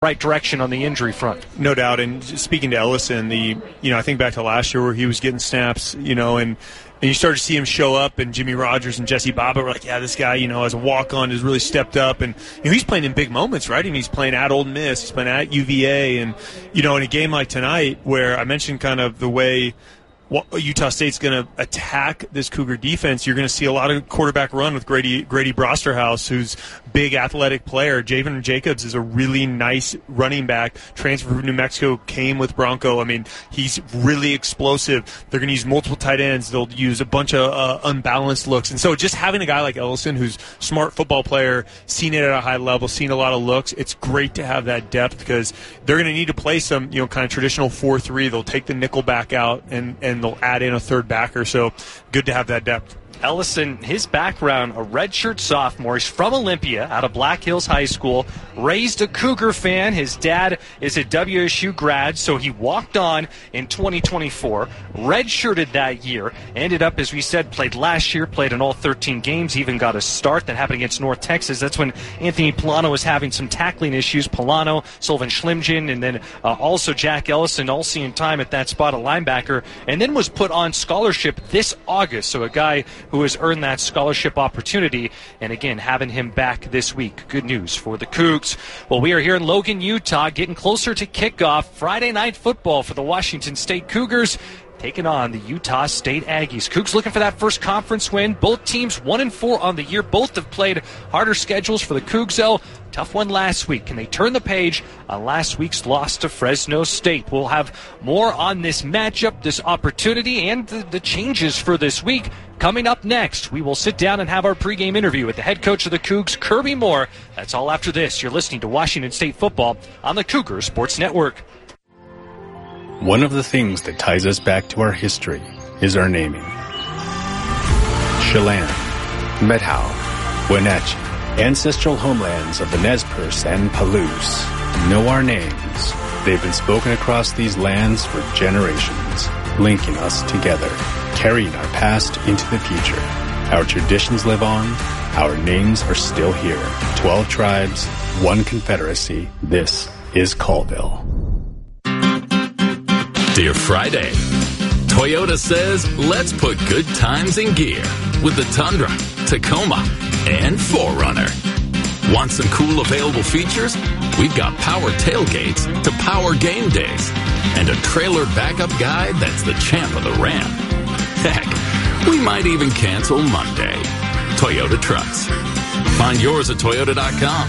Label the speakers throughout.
Speaker 1: right direction on the injury front.
Speaker 2: No doubt. And speaking to Ellison, I think back to last year where he was getting snaps, and you started to see him show up, and Jimmy Rogers and Jesse Baba were like, yeah, this guy, as a walk-on has really stepped up. And, he's playing in big moments, right? He's playing at Ole Miss, he's playing at UVA. And, in a game like tonight where I mentioned kind of the way Utah State's going to attack this Cougar defense, you're going to see a lot of quarterback run with Grady Brosterhouse, who's big athletic player. Javen Jacobs is a really nice running back. Transfer from New Mexico, came with Bronco. I mean, he's really explosive. They're going to use multiple tight ends. They'll use a bunch of unbalanced looks. And so just having a guy like Ellison, who's a smart football player, seen it at a high level, seen a lot of looks, it's great to have that depth because they're going to need to play some, kind of traditional 4-3. They'll take the nickel back out and they'll add in a third backer. So good to have that depth.
Speaker 1: Ellison, his background, a redshirt sophomore. He's from Olympia, out of Black Hills High School. Raised a Cougar fan. His dad is a WSU grad, so he walked on in 2024. Redshirted that year. Ended up, as we said, played last year, played in all 13 games, even got a start. That happened against North Texas. That's when Anthony Polano was having some tackling issues. Polano, Sullivan Schlimgen, and then also Jack Ellison, all seeing time at that spot, a linebacker, and then was put on scholarship this August. So a guy who has earned that scholarship opportunity. And again, having him back this week. Good news for the Cougs. Well, we are here in Logan, Utah, getting closer to kickoff. Friday night football for the Washington State Cougars, taking on the Utah State Aggies. Cougs looking for that first conference win. Both teams 1-4 on the year. Both have played harder schedules for the Cougs, though. Tough one last week. Can they turn the page on last week's loss to Fresno State? We'll have more on this matchup, this opportunity, and the changes for this week. Coming up next, we will sit down and have our pregame interview with the head coach of the Cougs, Kirby Moore. That's all after this. You're listening to Washington State football on the Cougar Sports Network.
Speaker 3: One of the things that ties us back to our history is our naming. Chelan, Methow, Wenatchee, ancestral homelands of the Nez Perce and Palouse, know our names. They've been spoken across these lands for generations, linking us together, carrying our past into the future. Our traditions live on. Our names are still here. 12 tribes, one confederacy. This is Colville.
Speaker 4: Dear Friday, Toyota says let's put good times in gear with the Tundra, Tacoma, and 4Runner. Want some cool available features? We've got power tailgates to power game days and a trailer backup guide that's the champ of the ramp. Heck, we might even cancel Monday. Toyota Trucks. Find yours at Toyota.com.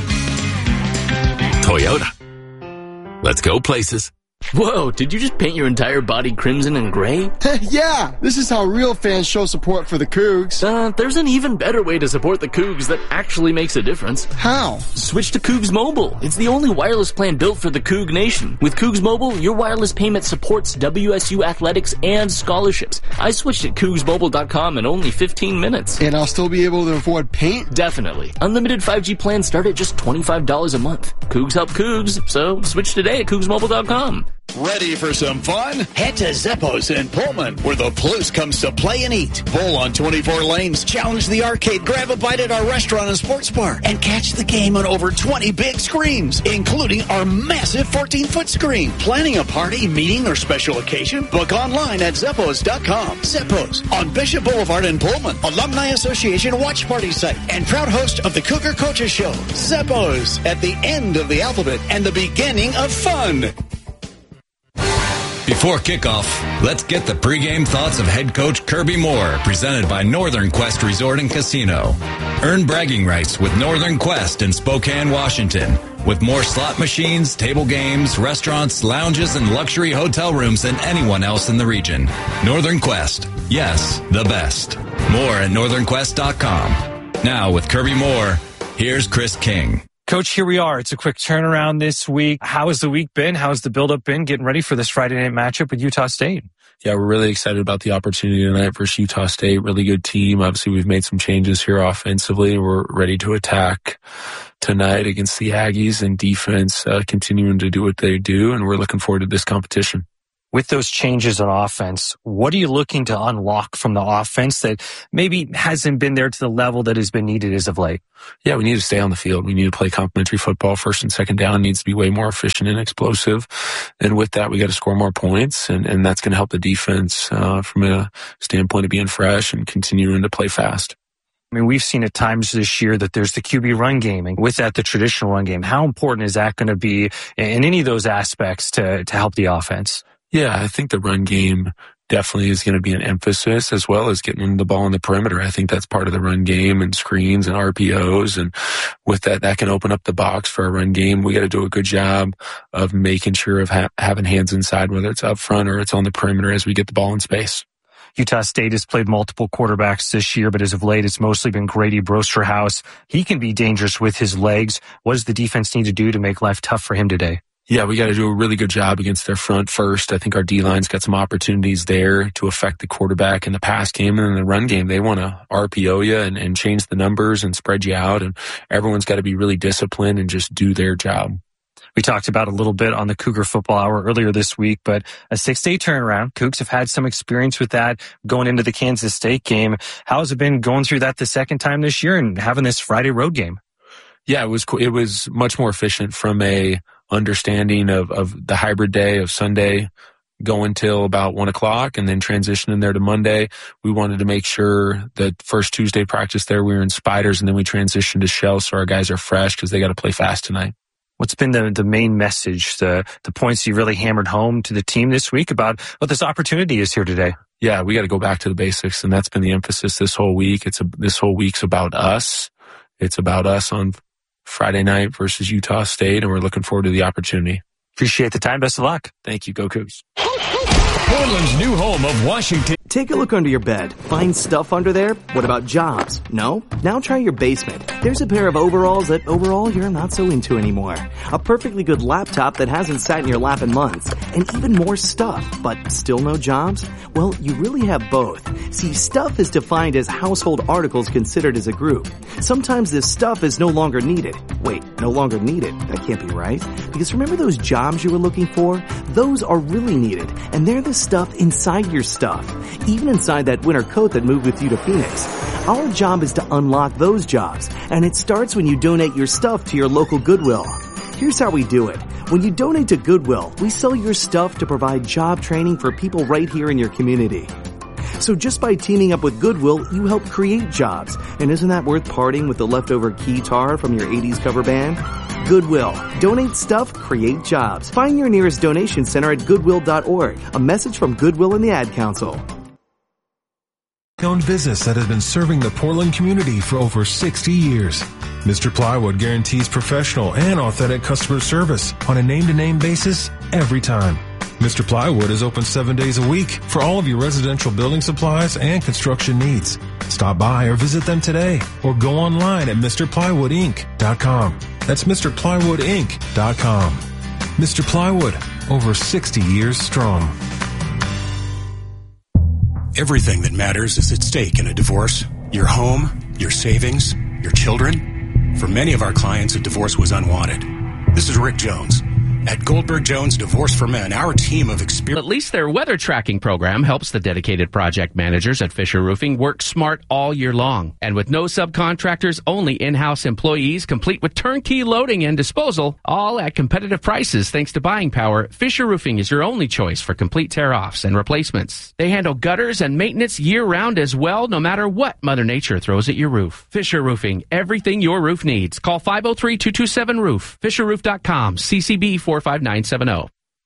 Speaker 4: Toyota. Let's go places.
Speaker 5: Whoa, did you just paint your entire body crimson and gray?
Speaker 6: Yeah, this is how real fans show support for the Cougs.
Speaker 5: There's an even better way to support the Cougs that actually makes a difference.
Speaker 6: How?
Speaker 5: Switch to Cougs Mobile. It's the only wireless plan built for the Coug Nation. With Cougs Mobile, your wireless payment supports WSU athletics and scholarships. I switched at CougsMobile.com in only 15 minutes.
Speaker 6: And I'll still be able to afford paint?
Speaker 5: Definitely. Unlimited 5G plans start at just $25 a month. Cougs help Cougs, so switch today at CougsMobile.com.
Speaker 7: Ready for some fun? Head to Zeppos in Pullman, where the Palouse comes to play and eat. Bowl on 24 lanes, challenge the arcade, grab a bite at our restaurant and sports bar, and catch the game on over 20 big screens, including our massive 14-foot screen. Planning a party, meeting, or special occasion? Book online at Zeppos.com. Zeppos on Bishop Boulevard in Pullman, Alumni Association watch party site, and proud host of the Cougar Coaches Show. Zeppos, at the end of the alphabet and the beginning of fun.
Speaker 8: Before kickoff, let's get the pregame thoughts of head coach Kirby Moore, presented by Northern Quest Resort and Casino. Earn bragging rights with Northern Quest in Spokane, Washington, with more slot machines, table games, restaurants, lounges, and luxury hotel rooms than anyone else in the region. Northern Quest. Yes, the best. More at northernquest.com. Now with Kirby Moore, here's Chris King.
Speaker 1: Coach, here we are. It's a quick turnaround this week. How has the week been? How's the build-up been? Getting ready for this Friday night matchup with Utah State.
Speaker 9: Yeah, we're really excited about the opportunity tonight versus Utah State. Really good team. Obviously, we've made some changes here offensively. We're ready to attack tonight against the Aggies, and defense continuing to do what they do, and we're looking forward to this competition.
Speaker 1: With those changes on offense, what are you looking to unlock from the offense that maybe hasn't been there to the level that has been needed as of late?
Speaker 9: Yeah, we need to stay on the field. We need to play complementary football. First and second down needs to be way more efficient and explosive. And with that, we got to score more points, and that's going to help the defense from a standpoint of being fresh and continuing to play fast.
Speaker 1: I mean, we've seen at times this year that there's the QB run game, and with that, the traditional run game. How important is that going to be in any of those aspects to help the offense?
Speaker 9: Yeah, I think the run game definitely is going to be an emphasis, as well as getting the ball on the perimeter. I think that's part of the run game, and screens and RPOs. And with that, that can open up the box for a run game. We got to do a good job of making sure of having hands inside, whether it's up front or it's on the perimeter as we get the ball in space.
Speaker 1: Utah State has played multiple quarterbacks this year, but as of late, it's mostly been Grady Brosterhouse. He can be dangerous with his legs. What does the defense need to do to make life tough for him today?
Speaker 9: Yeah, we got to do a really good job against their front first. I think our D-line's got some opportunities there to affect the quarterback in the pass game. And in the run game, they want to RPO you and change the numbers and spread you out. And everyone's got to be really disciplined and just do their job.
Speaker 1: We talked about a little bit on the Cougar Football Hour earlier this week, but a 6-day turnaround. Cougs have had some experience with that going into the Kansas State game. How has it been going through that the second time this year and having this Friday road game?
Speaker 9: Yeah, it was much more efficient from a understanding of the hybrid day of Sunday going till about 1 o'clock and then transitioning there to Monday. We wanted to make sure that first Tuesday practice there, we were in Spiders, and then we transitioned to Shell so our guys are fresh because they got to play fast tonight.
Speaker 1: What's been the main message, the points you really hammered home to the team this week about what this opportunity is here today?
Speaker 9: Yeah, we got to go back to the basics, and that's been the emphasis this whole week. This whole week's about us. It's about us on Friday night versus Utah State, and we're looking forward to the opportunity.
Speaker 1: Appreciate the time. Best of luck.
Speaker 9: Thank you. Go Cougs.
Speaker 10: Portland's new home of Washington.
Speaker 11: Take a look under your bed. Find stuff under there? What about jobs? No? Now try your basement. There's a pair of overalls that overall you're not so into anymore. A perfectly good laptop that hasn't sat in your lap in months. And even more stuff, but still no jobs? Well, you really have both. See, stuff is defined as household articles considered as a group. Sometimes this stuff is no longer needed. Wait, no longer needed? That can't be right. Because remember those jobs you were looking for? Those are really needed. And they're the stuff inside your stuff. Even inside that winter coat that moved with you to Phoenix. Our job is to unlock those jobs, and it starts when you donate your stuff to your local Goodwill. Here's how we do it. When you donate to Goodwill, we sell your stuff to provide job training for people right here in your community. So just by teaming up with Goodwill, you help create jobs. And isn't that worth parting with the leftover guitar from your 80s cover band? Goodwill. Donate stuff, create jobs. Find your nearest donation center at goodwill.org. A message from Goodwill and the Ad Council.
Speaker 12: Owned business that has been serving the Portland community for over 60 years. Mr. Plywood guarantees professional and authentic customer service on a name-to-name basis every time. Mr. Plywood is open 7 days a week for all of your residential building supplies and construction needs. Stop by or visit them today or go online at MrPlywoodInc.com. That's MrPlywoodInc.com. Mr. Plywood, over 60 years strong.
Speaker 13: Everything that matters is at stake in a divorce. Your home, your savings, your children. For many of our clients, a divorce was unwanted. This is Rick Jones. At Goldberg Jones Divorce for Men, our team of
Speaker 14: At least their weather tracking program helps the dedicated project managers at Fisher Roofing work smart all year long. And with no subcontractors, only in-house employees, complete with turnkey loading and disposal, all at competitive prices thanks to buying power, Fisher Roofing is your only choice for complete tear-offs and replacements. They handle gutters and maintenance year-round as well, no matter what Mother Nature throws at your roof. Fisher Roofing, everything your roof needs. Call 503-227-ROOF. FisherRoof.com, CCB 45970.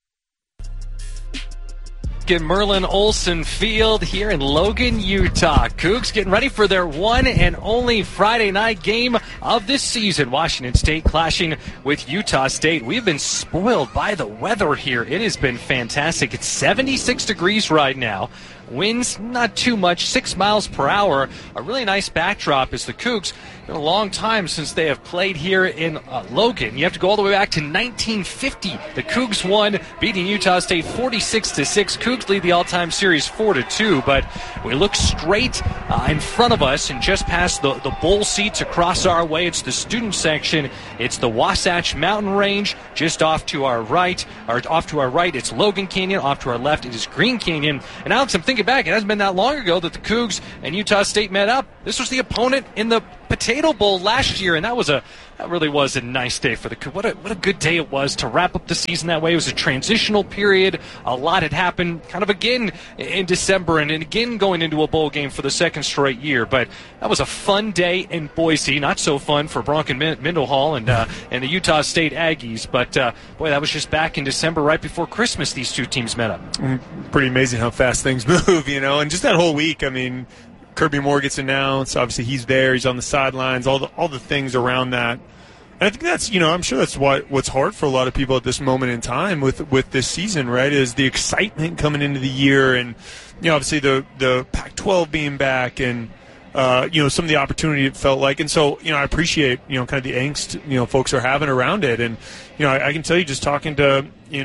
Speaker 1: At Merlin Olsen Field here in Logan, Utah. Cougs getting ready for their one and only Friday night game of this season. Washington State clashing with Utah State. We've been spoiled by the weather here. It has been fantastic. It's 76 degrees right now. Winds, not too much, 6 miles per hour. A really nice backdrop is the Cougs. It's been a long time since they have played here in Logan. You have to go all the way back to 1950. The Cougs won, beating Utah State 46-6. Cougs lead the all-time series 4-2, but we look straight in front of us and just past the bowl seats across our way. It's the student section. It's the Wasatch Mountain Range. Just off to our right, it's Logan Canyon. Off to our left, it is Green Canyon. And Alex, I'm thinking back, it hasn't been that long ago that the Cougs and Utah State met up. This was the opponent in the Potato Bowl last year, and that really was a nice day for the Cougs. What a good day it was to wrap up the season that way. It was a transitional period. A lot had happened kind of again in December and again going into a bowl game for the second straight year. But that was a fun day in Boise. Not so fun for Bronco Mendenhall and the Utah State Aggies. But, boy, that was just back in December, right before Christmas, these two teams met up.
Speaker 2: Pretty amazing how fast things move, and just that whole week, I mean, Kirby Moore gets announced. Obviously, he's there. He's on the sidelines. All the things around that. And I think that's, I'm sure that's what's hard for a lot of people at this moment in time with this season, right? Is the excitement coming into the year, and obviously the Pac-12 being back, and some of the opportunity it felt like. And so, I appreciate kind of the angst folks are having around it. And I can tell you, just talking to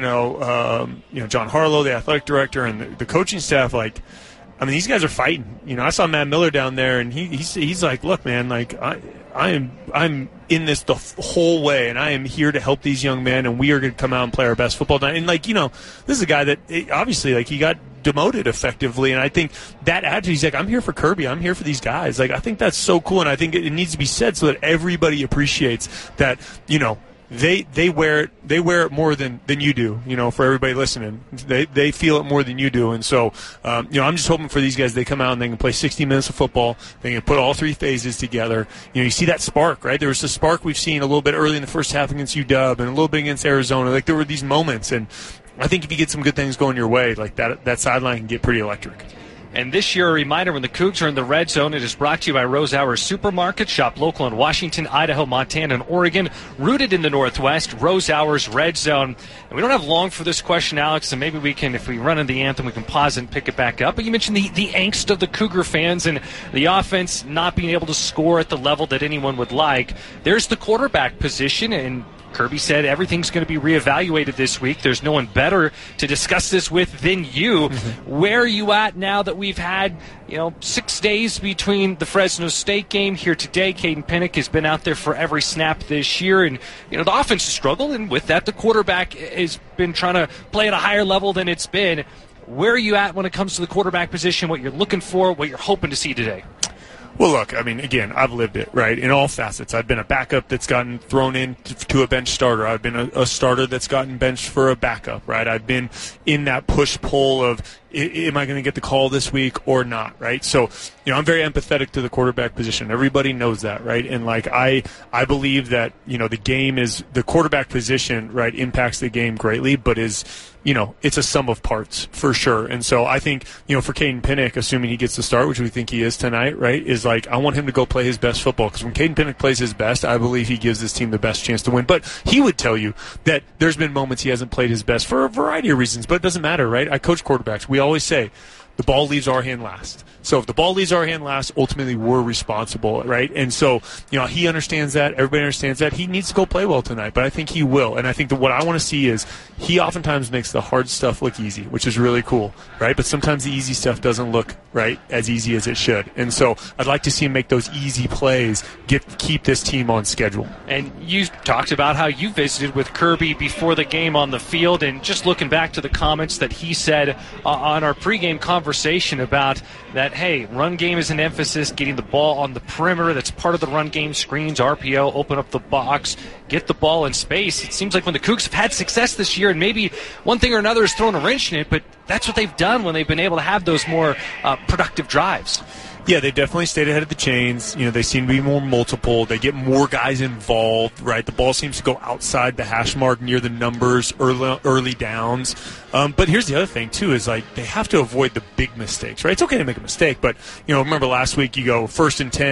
Speaker 2: John Harlow, the athletic director, and the coaching staff, like, I mean, these guys are fighting. I saw Matt Miller down there, and he's like, look, man, like I'm in this the whole way, and I am here to help these young men, and we are going to come out and play our best football. And like, this is a guy that obviously, like, he got demoted effectively, and I think that attitude, he's like, I'm here for Kirby, I'm here for these guys. Like, I think that's so cool, and I think it needs to be said so that everybody appreciates that. They wear it more than you do, for everybody listening. They feel it more than you do. And so, I'm just hoping for these guys, they come out and they can play 60 minutes of football. They can put all three phases together. You see that spark, right? There was the spark we've seen a little bit early in the first half against UW and a little bit against Arizona. Like, there were these moments. And I think if you get some good things going your way, like that sideline can get pretty electric.
Speaker 1: And this year, a reminder, when the Cougs are in the red zone, it is brought to you by Rose Hours Supermarket. Shop local in Washington, Idaho, Montana, and Oregon. Rooted in the Northwest, Rose Hours Red Zone. And we don't have long for this question, Alex, and maybe we can, if we run in the anthem, we can pause and pick it back up. But you mentioned the angst of the Cougar fans and the offense not being able to score at the level that anyone would like. There's the quarterback position, and Kirby said everything's going to be reevaluated this week. There's no one better to discuss this with than you. Where are you at now that we've had, 6 days between the Fresno State game here today? Caden Pinnock has been out there for every snap this year, and the offense has struggled, and with that, the quarterback has been trying to play at a higher level than it's been. Where are you at when it comes to the quarterback position? What you're looking for? What you're hoping to see today?
Speaker 2: Well, look, I mean, again, I've lived it, right, in all facets. I've been a backup that's gotten thrown in to a bench starter. I've been a starter that's gotten benched for a backup, right? I've been in that push-pull of, am I going to get the call this week or not, right? So, I'm very empathetic to the quarterback position. Everybody knows that, right? And, like, I believe that, the game is – the quarterback position, right, impacts the game greatly, but is – it's a sum of parts for sure. And so I think, for Caden Pinnock, assuming he gets the start, which we think he is tonight, right, is like, I want him to go play his best football, because when Caden Pinnock plays his best, I believe he gives his team the best chance to win. But he would tell you that there's been moments he hasn't played his best for a variety of reasons, but it doesn't matter, right? I coach quarterbacks. We always say the ball leaves our hand last. So if the ball leaves our hand last, ultimately we're responsible, right? And so, he understands that. Everybody understands that. He needs to go play well tonight, but I think he will. And I think that what I want to see is he oftentimes makes the hard stuff look easy, which is really cool, right? But sometimes the easy stuff doesn't look, right, as easy as it should. And so I'd like to see him make those easy plays, keep this team on schedule.
Speaker 1: And you talked about how you visited with Kirby before the game on the field, and just looking back to the comments that he said on our pregame conversation about that, hey, run game is an emphasis, getting the ball on the perimeter. That's part of the run game, screens, RPO, open up the box, get the ball in space. It seems like when the Cougs have had success this year, and maybe one thing or another has thrown a wrench in it, but that's what they've done when they've been able to have those more productive drives.
Speaker 2: Yeah, they definitely stayed ahead of the chains. They seem to be more multiple. They get more guys involved, right? The ball seems to go outside the hash mark near the numbers, early downs. But here's the other thing, too, is like they have to avoid the big mistakes, right? It's okay to make a mistake, but, remember last week you go 1st and 10,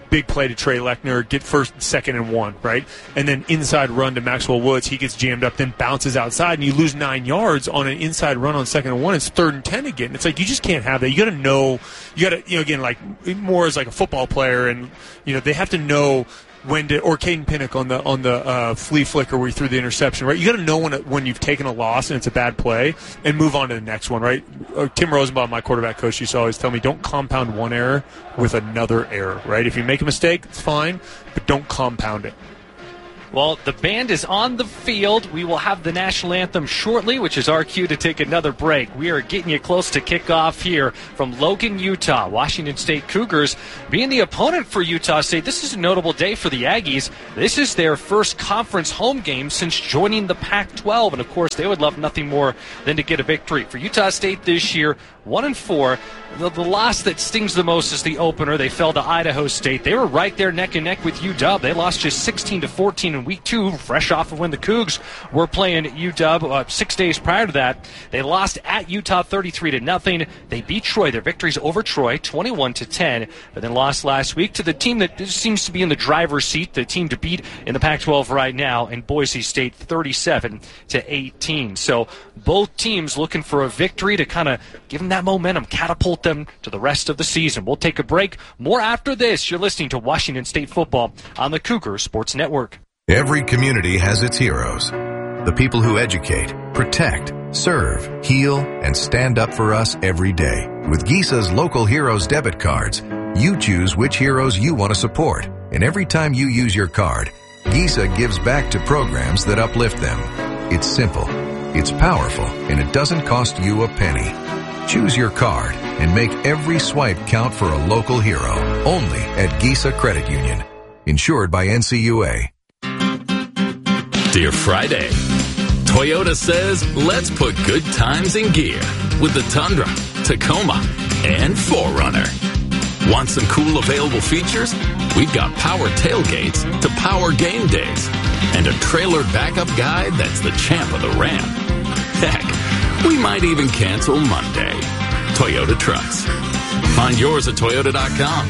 Speaker 2: big play to Trey Lechner, get first, second, and 1, right? And then inside run to Maxwell Woods. He gets jammed up, then bounces outside, and you lose 9 yards on an inside run on 2nd and 1. It's 3rd and 10 again. It's like you just can't have that. You got to know. Again, like more as like a football player, and they have to know when to, or Caden Pinnock on the flea flicker where he threw the interception, right? You got to know when you've taken a loss and it's a bad play and move on to the next one, right? Tim Rosenbaum, my quarterback coach, used to always tell me, don't compound one error with another error, right? If you make a mistake, it's fine, but don't compound it.
Speaker 1: Well, the band is on the field. We will have the national anthem shortly, which is our cue to take another break. We are getting you close to kickoff here from Logan, Utah. Washington State Cougars being the opponent for Utah State. This is a notable day for the Aggies. This is their first conference home game since joining the Pac-12, and of course they would love nothing more than to get a victory. For Utah State this year, 1-4. The loss that stings the most is the opener. They fell to Idaho State. They were right there neck and neck with UW. They lost just 16-14 in week 2, fresh off of when the Cougs were playing UW 6 days prior to that. They lost at Utah 33-0. They beat Troy. Their victories over Troy 21-10, but then lost last week to the team that seems to be in the driver's seat, the team to beat in the Pac-12 right now, in Boise State 37-18. So both teams looking for a victory to kind of give them that momentum, catapult them to the rest of the season. We'll take a break. More after this. You're listening to Washington State football on the Cougar Sports Network.
Speaker 15: Every community has its heroes. The people who educate, protect, serve, heal, and stand up for us every day. With Gisa's Local Heroes debit cards, you choose which heroes you want to support. And every time you use your card, Gisa gives back to programs that uplift them. It's simple, it's powerful, and it doesn't cost you a penny. Choose your card and make every swipe count for a local hero. Only at Gisa Credit Union. Insured by NCUA.
Speaker 4: Dear Friday, Toyota says let's put good times in gear with the Tundra, Tacoma, and 4Runner. Want some cool available features? We've got power tailgates to power game days and a trailer backup guide that's the champ of the ramp. Heck, we might even cancel Monday. Toyota Trucks. Find yours at Toyota.com.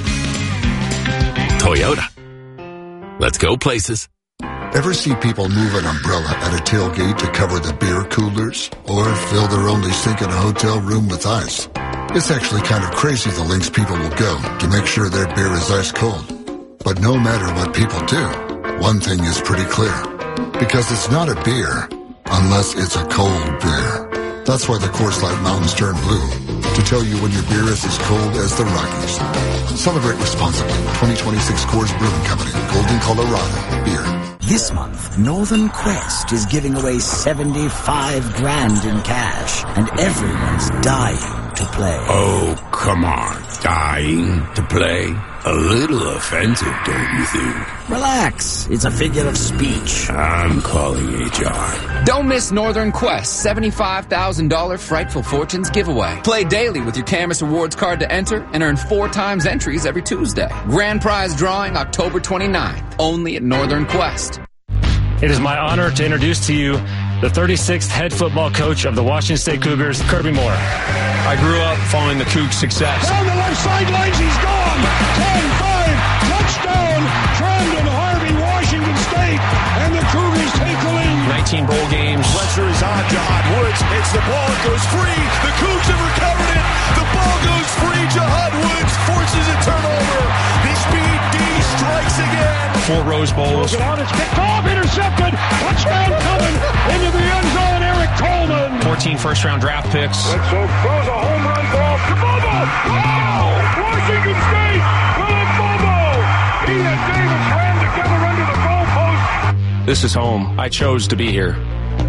Speaker 4: Toyota. Let's go places.
Speaker 16: Ever see people move an umbrella at a tailgate to cover the beer coolers? Or fill their only sink in a hotel room with ice? It's actually kind of crazy the lengths people will go to make sure their beer is ice cold. But no matter what people do, one thing is pretty clear. Because it's not a beer unless it's a cold beer. That's why the Coors Light Mountains turn blue. To tell you when your beer is as cold as the Rockies. Celebrate responsibly. 2026 Coors Brewing Company. Golden, Colorado. Beer.
Speaker 17: This month, Northern Quest is giving away $75,000 in cash, and everyone's dying to play.
Speaker 18: Oh, come on. Dying to play? A little offensive, don't you think?
Speaker 17: Relax. It's a figure of speech.
Speaker 18: I'm calling HR.
Speaker 19: Don't miss Northern Quest's $75,000 Frightful Fortunes giveaway. Play daily with your Camus Rewards card to enter and earn 4 times entries every Tuesday. Grand prize drawing October 29th, only at Northern Quest.
Speaker 20: It is my honor to introduce to you the 36th head football coach of the Washington State Cougars, Kirby Moore.
Speaker 2: I grew up following the Cougs' success.
Speaker 21: Down the left sidelines, he's gone. 10-5, touchdown, Trandon Harvey, Washington State, and the Cougars take the lead.
Speaker 20: 19 bowl games.
Speaker 21: Pressure is on Jahad Woods. It's the ball, it goes free. The Cougs have recovered it. The ball goes free. Jahad Woods forces a turnover. The speed D strikes again.
Speaker 2: 4 Rose Bowls.
Speaker 21: It's picked off, intercepted. Touchdown coming into the end zone. Eric Coleman.
Speaker 20: 14 first-round draft picks.
Speaker 21: Bledsoe throws a home run ball to Bobo. Oh! Washington State with a Bobo. He and Davis ran together under the goalpost.
Speaker 20: This is home. I chose to be here.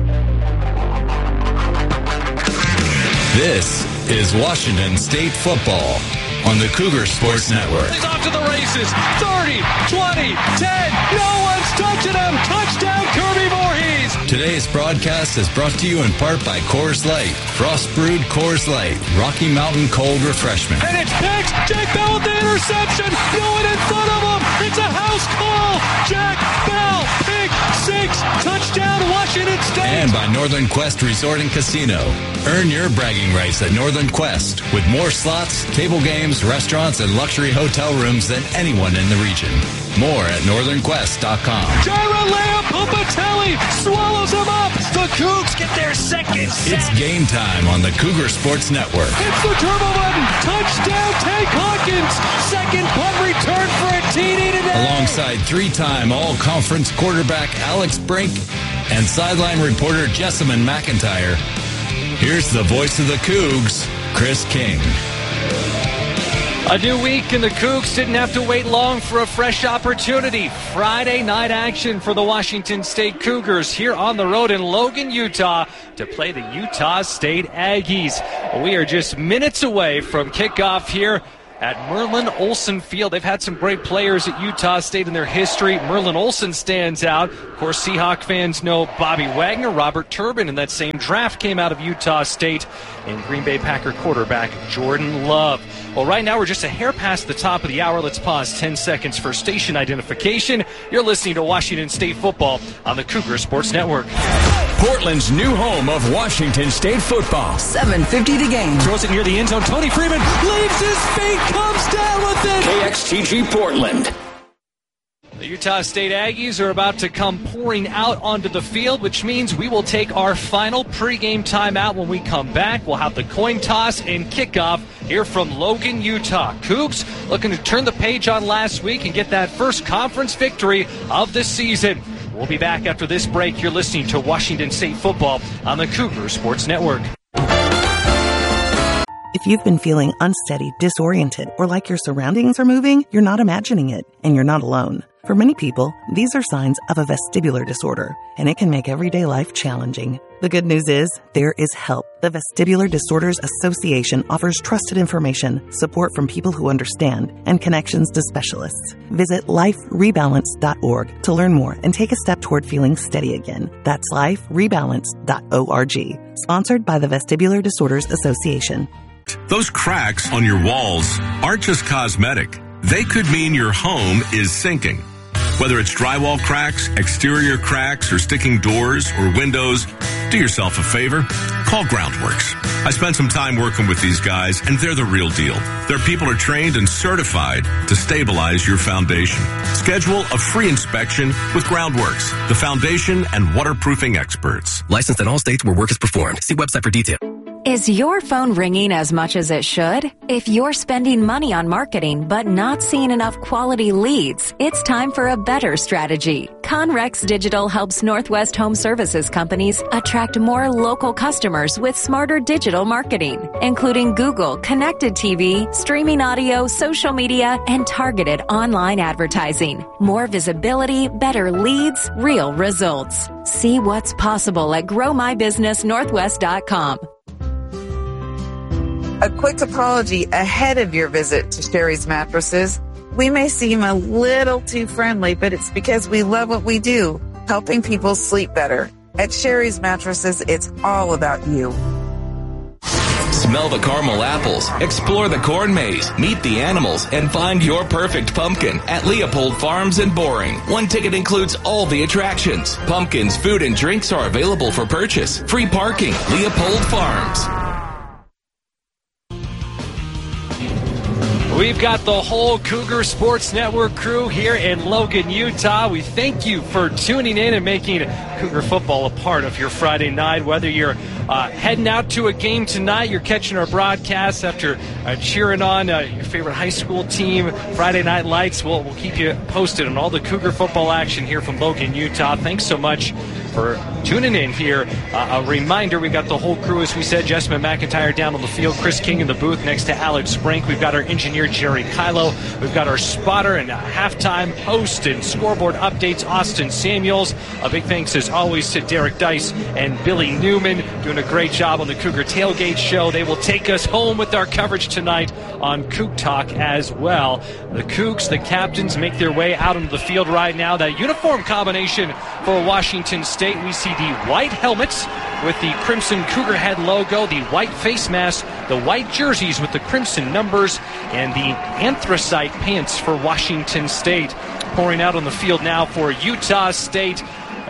Speaker 8: This is Washington State football on the Cougar Sports Network.
Speaker 1: He's off to the races. 30, 20, 10. No one's touching him. Touchdown, Kirby Voorhees.
Speaker 8: Today's broadcast is brought to you in part by Coors Light. Frost brewed Coors Light. Rocky Mountain cold refreshment.
Speaker 1: And it's picked. Jake Bell with the interception. No one in front of him. It's a house call. Jack Bell, pick 6. Touchdown, Washington State.
Speaker 8: And by Northern Quest Resort and Casino. Earn your bragging rights at Northern Quest with more slots, table games, restaurants, and luxury hotel rooms than anyone in the region. More at northernquest.com.
Speaker 1: Gyro layup, Pumpatelli swallows him up. The Cougs get their second sack.
Speaker 8: It's game time on the Cougar Sports Network.
Speaker 1: It's the turbo button. Touchdown, Tank Hawkins. Second punt return for a TD today.
Speaker 8: Alongside three-time all-conference quarterback Alex Brink and sideline reporter Jessamine McIntyre, here's the voice of the Cougs, Chris King.
Speaker 1: A new week, and the Cougs didn't have to wait long for a fresh opportunity. Friday night action for the Washington State Cougars here on the road in Logan, Utah, to play the Utah State Aggies. We are just minutes away from kickoff here at Merlin Olsen Field. They've had some great players at Utah State in their history. Merlin Olsen stands out. Of course, Seahawk fans know Bobby Wagner. Robert Turbin in that same draft came out of Utah State. And Green Bay Packer quarterback Jordan Love. Well, right now we're just a hair past the top of the hour. Let's pause 10 seconds for station identification. You're listening to Washington State football on the Cougar Sports Network.
Speaker 10: Portland's new home of Washington State football.
Speaker 3: 7:50 the game.
Speaker 1: Throws it near the end zone. Tony Freeman leaves his feet, comes down with it.
Speaker 10: KXTG Portland.
Speaker 1: The Utah State Aggies are about to come pouring out onto the field, which means we will take our final pregame timeout. When we come back, we'll have the coin toss and kickoff here from Logan, Utah. Cougs looking to turn the page on last week and get that first conference victory of the season. We'll be back after this break. You're listening to Washington State football on the Cougar Sports Network.
Speaker 3: If you've been feeling unsteady, disoriented, or like your surroundings are moving, you're not imagining it, and you're not alone. For many people, these are signs of a vestibular disorder, and it can make everyday life challenging. The good news is, there is help. The Vestibular Disorders Association offers trusted information, support from people who understand, and connections to specialists. Visit liferebalance.org to learn more and take a step toward feeling steady again. That's liferebalance.org. Sponsored by the Vestibular Disorders Association.
Speaker 22: Those cracks on your walls aren't just cosmetic. They could mean your home is sinking. Whether it's drywall cracks, exterior cracks, or sticking doors or windows, do yourself a favor. Call Groundworks. I spent some time working with these guys, and they're the real deal. Their people are trained and certified to stabilize your foundation. Schedule a free inspection with Groundworks, the foundation and waterproofing experts.
Speaker 23: Licensed in all states where work is performed. See website for details.
Speaker 24: Is your phone ringing as much as it should? If you're spending money on marketing but not seeing enough quality leads, it's time for a better strategy. Conrex Digital helps Northwest Home Services companies attract more local customers with smarter digital marketing, including Google, connected TV, streaming audio, social media, and targeted online advertising. More visibility, better leads, real results. See what's possible at growmybusinessnorthwest.com.
Speaker 25: A quick apology ahead of your visit to Sherry's Mattresses. We may seem a little too friendly, but it's because we love what we do, helping people sleep better. At Sherry's Mattresses, it's all about you.
Speaker 26: Smell the caramel apples, explore the corn maze, meet the animals, and find your perfect pumpkin at Leopold Farms in Boring. One ticket includes all the attractions. Pumpkins, food, and drinks are available for purchase. Free parking. Leopold Farms.
Speaker 1: We've got the whole Cougar Sports Network crew here in Logan, Utah. We thank you for tuning in and making Cougar football a part of your Friday night. Whether you're heading out to a game tonight, you're catching our broadcast after cheering on your favorite high school team, Friday Night Lights. We'll keep you posted on all the Cougar football action here from Logan, Utah. Thanks so much for tuning in here. A reminder, we've got the whole crew, as we said, Jessamine McIntyre down on the field, Chris King in the booth next to Alex Brink. We've got our engineer, Jerry Kylo. We've got our spotter and halftime host and scoreboard updates, Austin Samuels. A big thanks, as always, to Derek Dice and Billy Newman, doing a great job on the Cougar Tailgate Show. They will take us home with our coverage tonight on Coug Talk as well. The Cougs, the captains, make their way out onto the field right now. That uniform combination for Washington State. We see the white helmets with the Crimson Cougar head logo, the white face mask, the white jerseys with the crimson numbers, and the anthracite pants for Washington State. Pouring out on the field now for Utah State.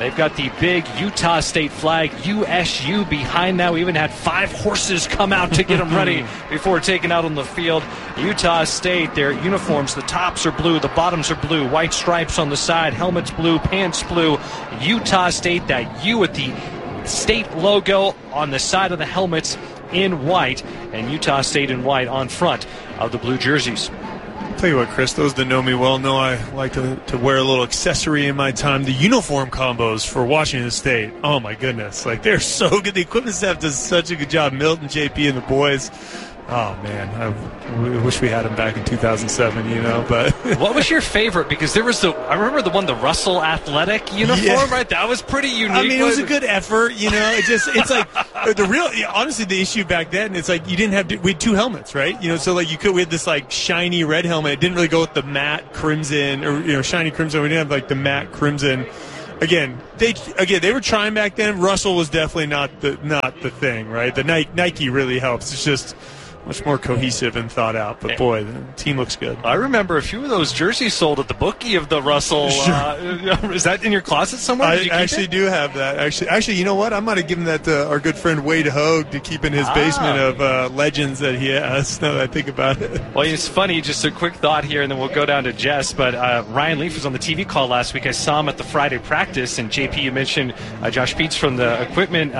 Speaker 1: They've got the big Utah State flag, USU, behind that. We even had 5 horses come out to get them ready before taking out on the field. Utah State, their uniforms, the tops are blue, the bottoms are blue, white stripes on the side, helmets blue, pants blue. Utah State, that U with the state logo on the side of the helmets in white, and Utah State in white on front of the blue jerseys.
Speaker 2: Tell you what, Chris, those that know me well know I like to wear a little accessory in my time. The uniform combos for Washington State, oh my goodness, like they're so good. The equipment staff does such a good job. Milton, JP, and the boys. Oh man, I wish we had them back in 2007, but
Speaker 1: what was your favorite? Because there was I remember the Russell Athletic uniform, right? That was pretty unique.
Speaker 2: I mean, it was a good effort, it's like honestly, the issue back then, it's like we had 2 helmets, right? So like we had this like shiny red helmet. It didn't really go with the matte crimson or shiny crimson. We didn't have like the matte crimson. Again, they were trying back then. Russell was definitely not the thing, right? The Nike really helps. It's just much more cohesive and thought out, but boy, the team looks good.
Speaker 1: I remember a few of those jerseys sold at the bookie of the Russell. Sure. Is that in your closet somewhere?
Speaker 2: I actually do have that. Actually, you know what? I might have given that to our good friend Wade Hogue to keep in his basement of legends that he has, now that I think about it.
Speaker 1: Well, it's funny, just a quick thought here, and then we'll go down to Jess, but Ryan Leaf was on the TV call last week. I saw him at the Friday practice, and JP, you mentioned Josh Peets from the equipment,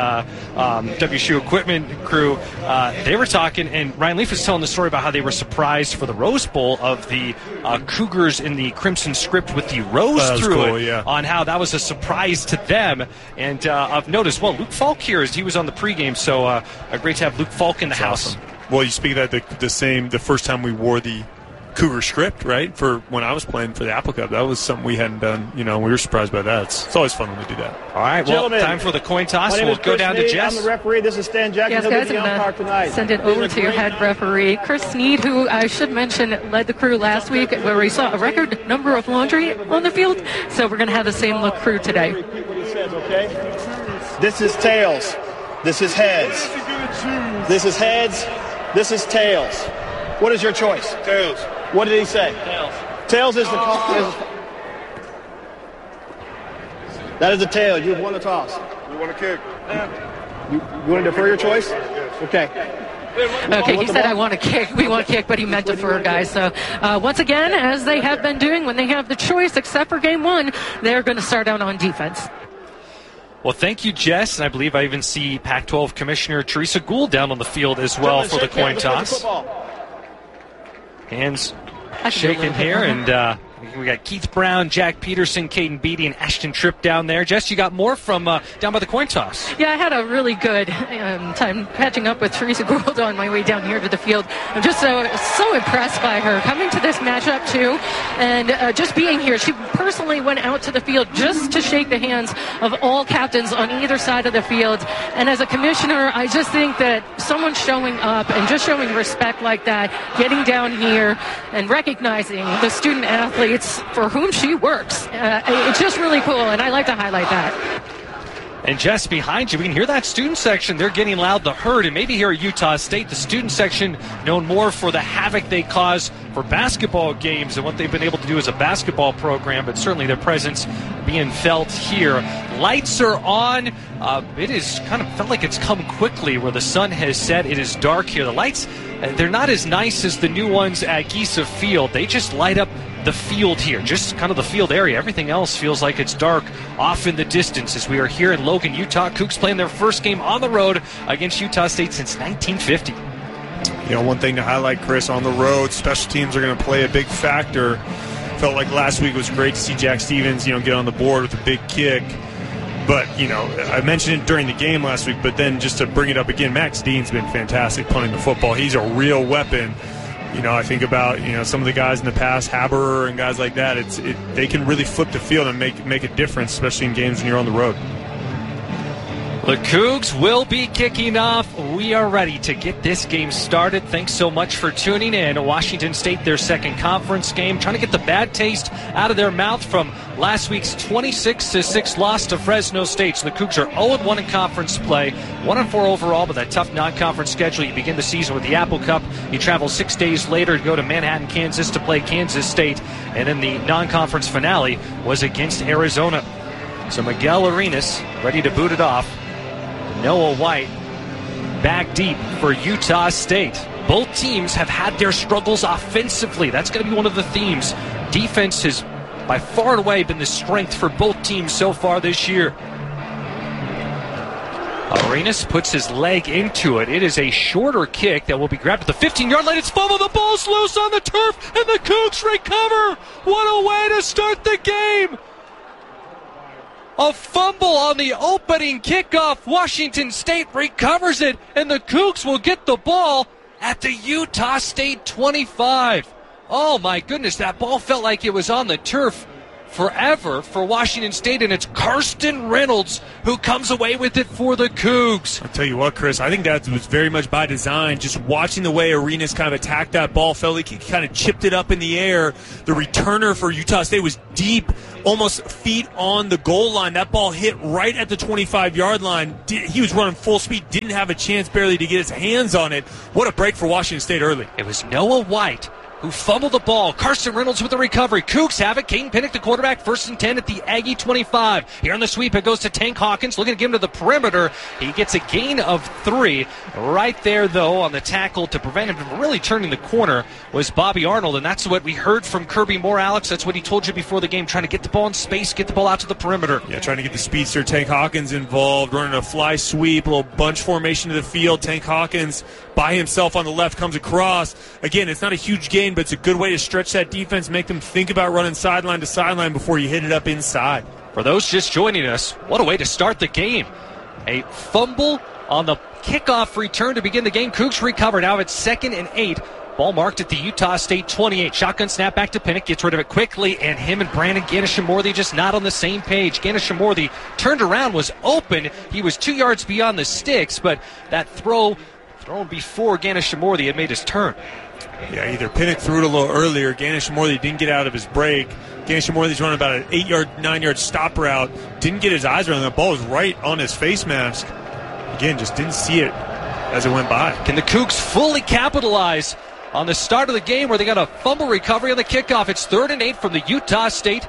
Speaker 1: WSU equipment crew. They were talking, and Ryan Leaf was telling the story about how they were surprised for the Rose Bowl of the Cougars in the Crimson script with the rose through it, on how that was a surprise to them. And of note as well, Luke Falk here, as he was on the pregame, so great to have Luke Falk in the house.
Speaker 2: Awesome. Well, you speak of that the first time we wore the Cougar script, right? For when I was playing for the Apple Cup, that was something we hadn't done. We were surprised by that. It's always fun when we do that.
Speaker 1: All right, well, time for the coin toss. We'll go down to Jess.
Speaker 5: I'm the referee. This is Stan Jackson.
Speaker 6: Yes, guys, I'm going to send it over to your head referee, Chris Sneed, who I should mention led the crew last week, where we saw a record number of laundry on the field. So we're going to have the same look crew today.
Speaker 5: Repeat what he says, okay? This is tails. This is heads. This is heads. This is tails. What is your choice?
Speaker 21: Tails.
Speaker 5: What did he say?
Speaker 21: Tails.
Speaker 5: Tails is the call. That is the tail. You have won the toss.
Speaker 21: We want to kick.
Speaker 5: You want to defer your choice? Okay.
Speaker 6: Okay, he said I want to kick. We want to kick, but he meant defer, guys. So once again, as they have been doing when they have the choice, except for game 1, they're going to start out on defense.
Speaker 1: Well, thank you, Jess. And I believe I even see Pac-12 Commissioner Teresa Gould down on the field as well for the coin toss. Hands shaking here, and we got Keith Brown, Jack Peterson, Caden Beatty, and Ashton Tripp down there. Jess, you got more from down by the coin toss.
Speaker 6: Yeah, I had a really good time catching up with Teresa Gould on my way down here to the field. I'm just so impressed by her coming to this matchup, too, and just being here. She personally went out to the field just to shake the hands of all captains on either side of the field. And as a commissioner, I just think that someone showing up and just showing respect like that, getting down here and recognizing the student athletes for whom she works, it's just really cool, and I like to highlight that.
Speaker 1: And Jess, behind you, we can hear that student section. They're getting loud, the herd, and maybe here at Utah State, the student section known more for the havoc they cause for basketball games and what they've been able to do as a basketball program, but certainly their presence being felt here. Lights are on. It is kind of felt like it's come quickly where the sun has set. It is dark here. The lights, they're not as nice as the new ones at Giesa Field. They just light up the field here, just kind of the field area. Everything else feels like it's dark off in the distance as we are here in Logan, Utah. Cougs playing their first game on the road against Utah State since 1950.
Speaker 2: One thing to highlight, Chris, on the road, special teams are going to play a big factor. Felt like last week was great to see Jack Stevens, get on the board with a big kick. But, I mentioned it during the game last week, but then just to bring it up again, Max Dean's been fantastic punting the football. He's a real weapon. I think about, some of the guys in the past, Haberer and guys like that. They can really flip the field and make a difference, especially in games when you're on the road.
Speaker 1: The Cougs will be kicking off. We are ready to get this game started. Thanks so much for tuning in. Washington State, their second conference game, trying to get the bad taste out of their mouth from last week's 26-6 loss to Fresno State. So the Cougs are 0-1 in conference play, 1-4 overall, but that tough non-conference schedule. You begin the season with the Apple Cup. You travel 6 days later to go to Manhattan, Kansas to play Kansas State. And then the non-conference finale was against Arizona. So Miguel Arenas ready to boot it off. Noah White back deep for Utah State. Both teams have had their struggles offensively. That's going to be one of the themes. Defense has by far and away been the strength for both teams so far this year. Arenas puts his leg into it. It is a shorter kick that will be grabbed at the 15-yard line. It's fumbled. The ball's loose on the turf, and the Cougs recover. What a way to start the game. A fumble on the opening kickoff. Washington State recovers it, and the Cougs will get the ball at the Utah State 25. Oh, my goodness, that ball felt like it was on the turf forever for Washington State, and it's Karsten Reynolds who comes away with it for the Cougs.
Speaker 2: I'll tell you what, Chris, I think that was very much by design. Just watching the way Arenas kind of attacked that ball, felt like he kind of chipped it up in the air. The returner for Utah State was deep, almost feet on the goal line. That ball hit right at the 25-yard line. He was running full speed, didn't have a chance barely to get his hands on it. What a break for Washington State early.
Speaker 1: It was Noah White who fumbled the ball. Karsten Reynolds with the recovery. Cougs have it. Caden Pinnock, the quarterback, 1st and 10 at the Aggie 25. Here on the sweep, it goes to Tank Hawkins, looking to get him to the perimeter. He gets a gain of 3. Right there, though, on the tackle to prevent him from really turning the corner was Bobby Arnold, and that's what we heard from Kirby Moore, Alex. That's what he told you before the game, trying to get the ball in space, get the ball out to the perimeter.
Speaker 2: Yeah, trying to get the speedster Tank Hawkins involved, running a fly sweep, a little bunch formation to the field. Tank Hawkins by himself on the left comes across. Again, it's not a huge gain, but it's a good way to stretch that defense, make them think about running sideline to sideline before you hit it up inside.
Speaker 1: For those just joining us, what a way to start the game. A fumble on the kickoff return to begin the game. Cougs recover. Now it's 2nd and 8. Ball marked at the Utah State 28. Shotgun snap back to Pinnock. Gets rid of it quickly, and him and Brandon Ganesha-Morthy just not on the same page. Ganesha-Morthy turned around, was open. He was 2 yards beyond the sticks, but that thrown before Ganesha-Morthy had made his turn.
Speaker 2: Yeah, either Pinnock threw it a little earlier. Ganesha-Morthy didn't get out of his break. Ganesha-Morthy's running about an 9-yard stop route. Didn't get his eyes around. The ball was right on his face mask. Again, just didn't see it as it went by.
Speaker 1: Can the Cougs fully capitalize on the start of the game where they got a fumble recovery on the kickoff? It's 3rd and 8 from the Utah State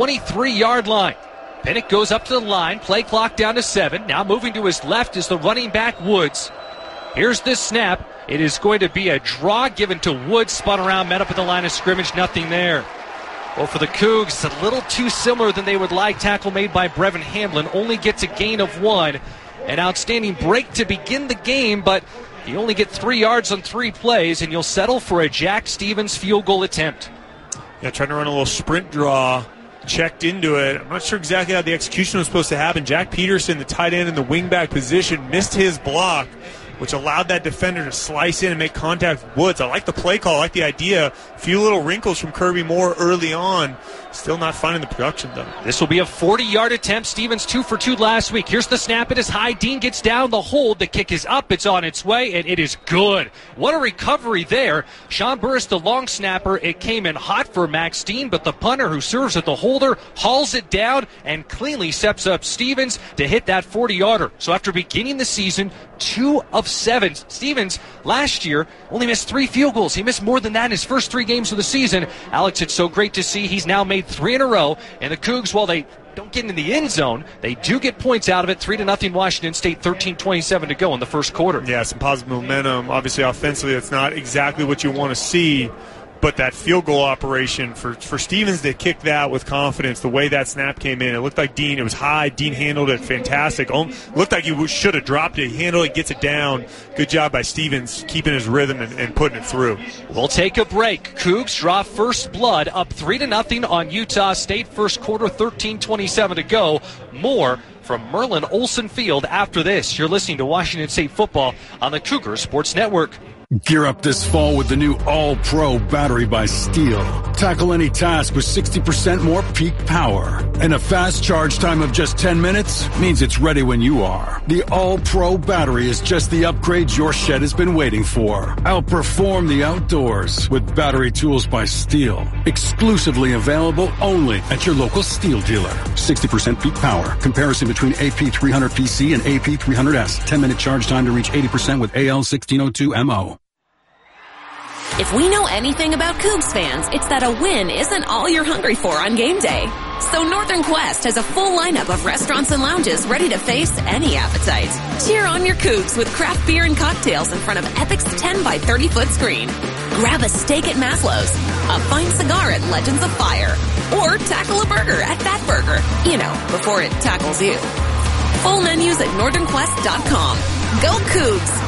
Speaker 1: 23-yard line. Pinnock goes up to the line. Play clock down to 7. Now moving to his left is the running back Woods. Here's this snap. It is going to be a draw given to Woods. Spun around, met up at the line of scrimmage. Nothing there. Well, for the Cougs, it's a little too similar than they would like. Tackle made by Brevin Hamlin. Only gets a gain of 1. An outstanding break to begin the game, but you only get 3 yards on 3 plays, and you'll settle for a Jack Stevens field goal attempt.
Speaker 2: Yeah, trying to run a little sprint draw. Checked into it. I'm not sure exactly how the execution was supposed to happen. Jack Peterson, the tight end in the wingback position, missed his block, which allowed that defender to slice in and make contact with Woods. I like the play call. I like the idea. A few little wrinkles from Kirby Moore early on. Still not finding the production, though.
Speaker 1: This will be a 40-yard attempt. Stevens 2 for 2 last week. Here's the snap. It is high. Dean gets down the hold. The kick is up. It's on its way, and it is good. What a recovery there. Sean Burris, the long snapper. It came in hot for Max Dean, but the punter who serves at the holder hauls it down and cleanly steps up Stevens to hit that 40-yarder. So after beginning the season, 2 of 7. Stevens last year only missed 3 field goals. He missed more than that in his first 3 games of the season. Alex, it's so great to see. He's now made 3 in a row. And the Cougs, while they don't get in the end zone, they do get points out of it. 3-0 Washington State, 13:27 to go in the first quarter.
Speaker 2: Yeah, some positive momentum. Obviously, offensively, that's not exactly what you want to see. But that field goal operation for Stevens to kick that with confidence, the way that snap came in, it looked like Dean, it was high. Dean handled it fantastic. Looked like he should have dropped it. He handled it, gets it down. Good job by Stevens keeping his rhythm and putting it through.
Speaker 1: We'll take a break. Cougs draw first blood up 3-0 on Utah State. First quarter, 13:27 to go. More from Merlin Olsen Field after this. You're listening to Washington State football on the Cougar Sports Network.
Speaker 10: Gear up this fall with the new All-Pro battery by Steel. Tackle any task with 60% more peak power. And a fast charge time of just 10 minutes means it's ready when you are. The All-Pro battery is just the upgrade your shed has been waiting for. Outperform the outdoors with battery tools by Steel. Exclusively available only at your local Steel dealer. 60% peak power. Comparison between AP300PC and AP300S. 10-minute charge time to reach 80% with AL1602MO.
Speaker 7: If we know anything about Cougs fans, it's that a win isn't all you're hungry for on game day. So Northern Quest has a full lineup of restaurants and lounges ready to face any appetite. Cheer on your Cougs with craft beer and cocktails in front of Epic's 10 by 30 foot screen. Grab a steak at Maslow's, a fine cigar at Legends of Fire, or tackle a burger at Fat Burger. You know, before it tackles you. Full menus at northernquest.com. Go Cougs!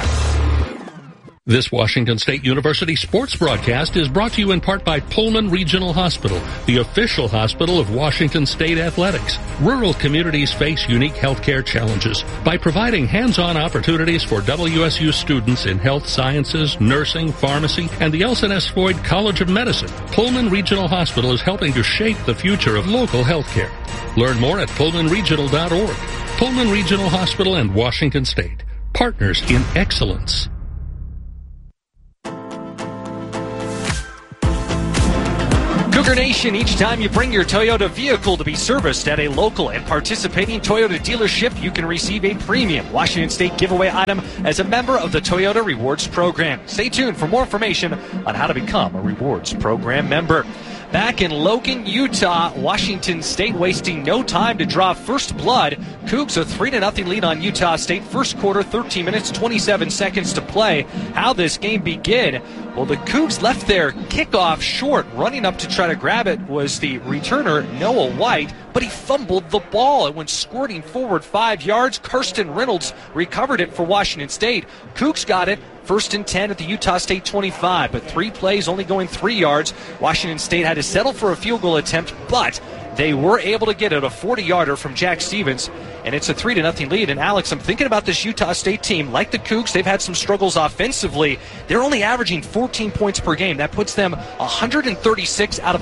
Speaker 9: This Washington State University sports broadcast is brought to you in part by Pullman Regional Hospital, the official hospital of Washington State Athletics. Rural communities face unique healthcare challenges. By providing hands-on opportunities for WSU students in health sciences, nursing, pharmacy, and the LSNS Floyd College of Medicine, Pullman Regional Hospital is helping to shape the future of local healthcare. Learn more at pullmanregional.org. Pullman Regional Hospital and Washington State. Partners in excellence.
Speaker 1: Cougar Nation, each time you bring your Toyota vehicle to be serviced at a local and participating Toyota dealership, you can receive a premium Washington State giveaway item as a member of the Toyota Rewards Program. Stay tuned for more information on how to become a Rewards Program member. Back in Logan, Utah, Washington State wasting no time to draw first blood. Cougs a 3-0 lead on Utah State. First quarter, 13 minutes, 27 seconds to play. How this game begin? Well, the Cougs left their kickoff short. Running up to try to grab it was the returner, Noah White, but he fumbled the ball. It went squirting forward 5 yards. Kirsten Reynolds recovered it for Washington State. Cougs got it. 1st and 10 at the Utah State 25, but 3 plays only going 3 yards. Washington State had to settle for a field goal attempt, but they were able to get it, a 40-yarder from Jack Stevens, and it's a 3-0 lead. And Alex, I'm thinking about this Utah State team. Like the Cougs, they've had some struggles offensively. They're only averaging 14 points per game. That puts them 136 out of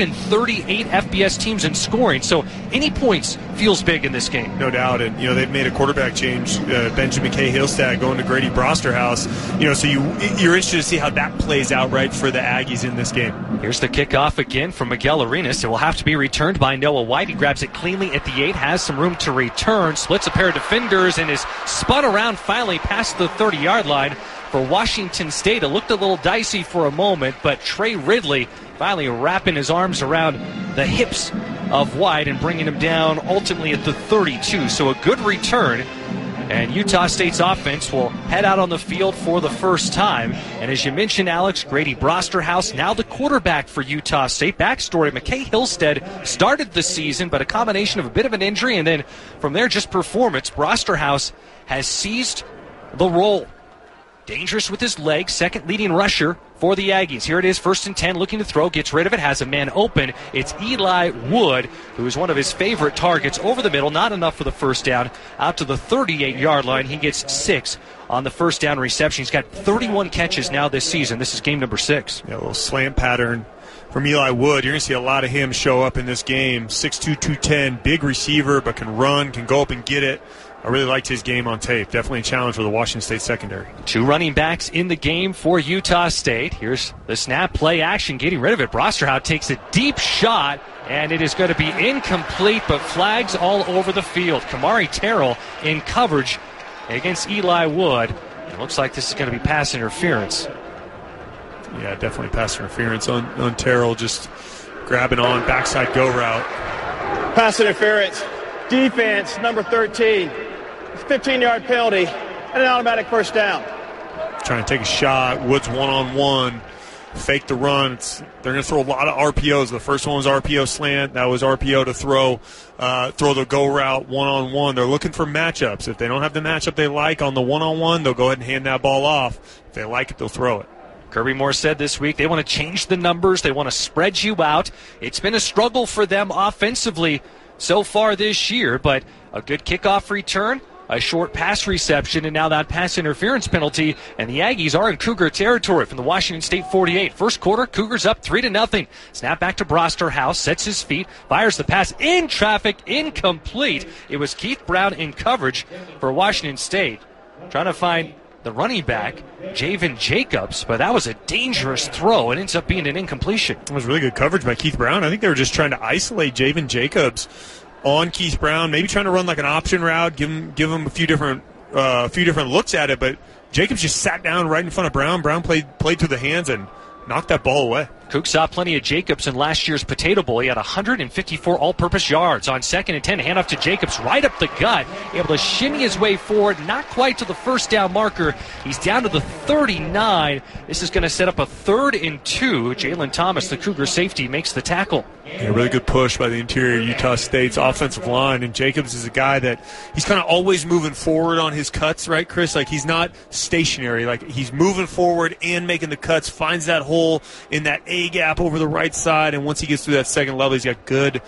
Speaker 1: 138 FBS teams in scoring. So any points feels big in this game.
Speaker 2: No doubt. And, they've made a quarterback change. Benjamin K-Hillstad going to Grady Brosterhouse. So you're interested to see how that plays out, right, for the Aggies in this game.
Speaker 1: Here's the kickoff again from Miguel Arenas. It will have to be returned by Noah White. He grabs it cleanly at the 8, has some room to return, splits a pair of defenders, and is spun around finally past the 30-yard line for Washington State. It looked a little dicey for a moment, but Trey Ridley finally wrapping his arms around the hips of White and bringing him down ultimately at the 32. So a good return. And Utah State's offense will head out on the field for the first time. And as you mentioned, Alex, Grady Brosterhouse, now the quarterback for Utah State. Backstory, McKay Hillstead started the season, but a combination of a bit of an injury and then from there just performance. Brosterhouse has seized the role. Dangerous with his legs, second leading rusher for the Aggies. Here it is, 1st and 10, looking to throw, gets rid of it, has a man open. It's Eli Wood, who is one of his favorite targets, over the middle, not enough for the first down, out to the 38-yard line. He gets 6 on the first down reception. He's got 31 catches now this season. This is game number 6.
Speaker 2: Yeah, a little slant pattern from Eli Wood. You're going to see a lot of him show up in this game. 6'2", 210, big receiver, but can run, can go up and get it. I really liked his game on tape. Definitely a challenge for the Washington State secondary. 2
Speaker 1: running backs in the game for Utah State. Here's the snap, play action, getting rid of it. Brosterhouse takes a deep shot, and it is going to be incomplete, but flags all over the field. Kamari Terrell in coverage against Eli Wood. It looks like this is going to be pass interference.
Speaker 2: Yeah, definitely pass interference on Terrell, just grabbing on, backside go route.
Speaker 5: Pass interference. Defense, number 13. 15-yard penalty and an automatic first down.
Speaker 2: Trying to take a shot. Woods one-on-one. Fake the run. They're going to throw a lot of RPOs. The first one was RPO slant. That was RPO to throw the go route one-on-one. They're looking for matchups. If they don't have the matchup they like on the one-on-one, they'll go ahead and hand that ball off. If they like it, they'll throw it.
Speaker 1: Kirby Moore said this week they want to change the numbers. They want to spread you out. It's been a struggle for them offensively so far this year, but a good kickoff return, a short pass reception, and now that pass interference penalty, and the Aggies are in Cougar territory from the Washington State 48. First quarter, Cougars up 3-0. Snap back to Brosterhouse, sets his feet, fires the pass in traffic, incomplete. It was Keith Brown in coverage for Washington State, trying to find the running back, Javen Jacobs, but that was a dangerous throw. It ends up being an incompletion.
Speaker 2: It was really good coverage by Keith Brown. I think they were just trying to isolate Javen Jacobs on Keith Brown, maybe trying to run like an option route, give him a few different looks at it, but Jacobs just sat down right in front of Brown. Brown played through the hands and knocked that ball away.
Speaker 1: Cougs saw plenty of Jacobs in last year's Potato Bowl. He had 154 all-purpose yards. On 2nd and 10, handoff to Jacobs right up the gut. Able to shimmy his way forward, not quite to the first down marker. He's down to the 39. This is going to set up a 3rd and 2. Jalen Thomas, the Cougar safety, makes the tackle.
Speaker 2: Yeah, really good push by the interior Utah State's offensive line. And Jacobs is a guy that he's kind of always moving forward on his cuts, right, Chris? Like, he's not stationary. Like, he's moving forward and making the cuts, finds that hole in that A gap over the right side. And once he gets through that second level, he's got good